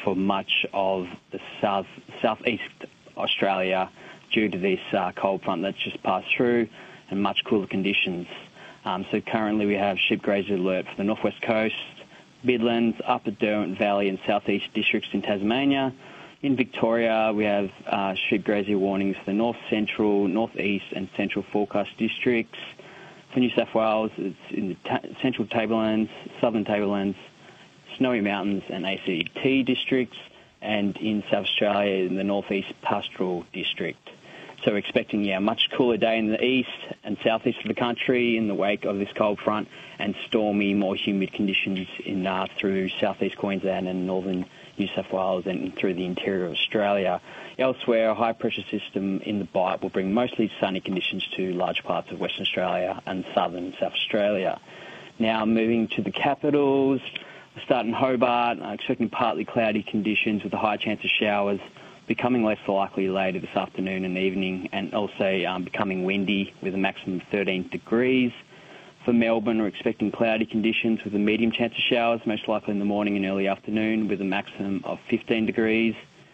for much of the southeast Australia due to this cold front that's just passed through and much cooler conditions. So currently we have sheep grazer alert for the northwest coast, Midlands, Upper Derwent Valley and southeast districts in Tasmania. In Victoria, we have sheep grazer warnings for the north central, northeast and central forecast districts. For New South Wales, it's in the central tablelands, southern tablelands, Snowy Mountains and ACT districts, and in South Australia in the northeast pastoral district. So we're expecting a much cooler day in the east and southeast of the country in the wake of this cold front, and stormy, more humid conditions in through southeast Queensland and northern New South Wales and through the interior of Australia. Elsewhere, a high-pressure system in the Bight will bring mostly sunny conditions to large parts of Western Australia and southern South Australia. Now moving to the capitals, we'll start in Hobart, expecting partly cloudy conditions with a high chance of showers, becoming less likely later this afternoon and evening, and also becoming windy with a maximum of 13 degrees. For Melbourne, we're expecting cloudy conditions with a medium chance of showers, most likely in the morning and early afternoon, with a maximum of 15 degrees.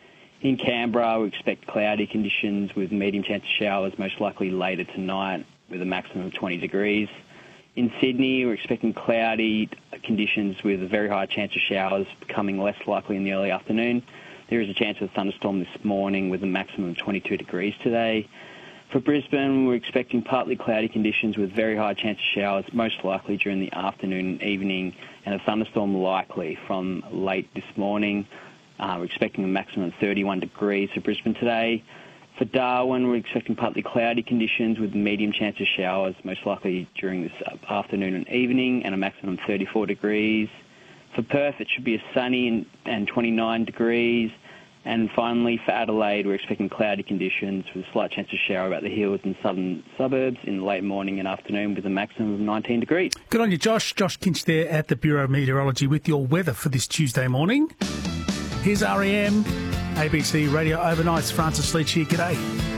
In Canberra, we expect cloudy conditions with medium chance of showers, most likely later tonight, with a maximum of 20 degrees. In Sydney, we're expecting cloudy conditions with a very high chance of showers, becoming less likely in the early afternoon. There is a chance of a thunderstorm this morning with a maximum of 22 degrees today. For Brisbane, we're expecting partly cloudy conditions with very high chance of showers, most likely during the afternoon and evening, and a thunderstorm likely from late this morning. We're expecting a maximum of 31 degrees for Brisbane today. For Darwin, we're expecting partly cloudy conditions with a medium chance of showers, most likely during this afternoon and evening, and a maximum of 34 degrees. For Perth, it should be a sunny and 29 degrees. And finally, for Adelaide, we're expecting cloudy conditions with a slight chance of shower about the hills and southern suburbs in the late morning and afternoon with a maximum of 19 degrees. Good on you, Josh. Josh Kinch there at the Bureau of Meteorology with your weather for this Tuesday morning. Here's REM, ABC Radio Overnights. Francis Leach here. G'day.